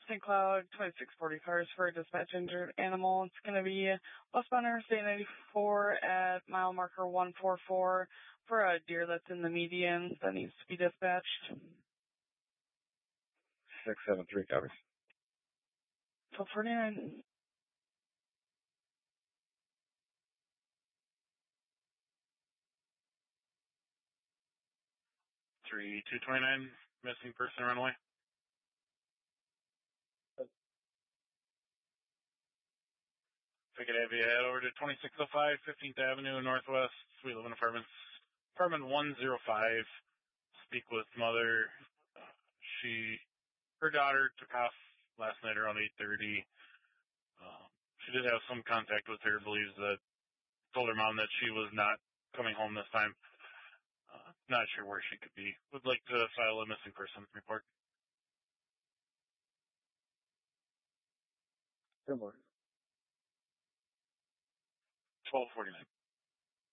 St. Cloud 2640 cars for a dispatch injured animal. It's going to be westbound Interstate 94 at mile marker 144 for a deer that's in the median that needs to be dispatched. 673 covers. 1249. Three 229, missing person runaway. If I could have you head over to 2605 15th Avenue Northwest, Sweet Living Apartments, apartment 105. Speak with mother. Her daughter took off last night around 8:30. She did have some contact with her, believes that, told her mom that she was not coming home this time. Not sure where she could be. Would like to file a missing person report. Similar. 1249.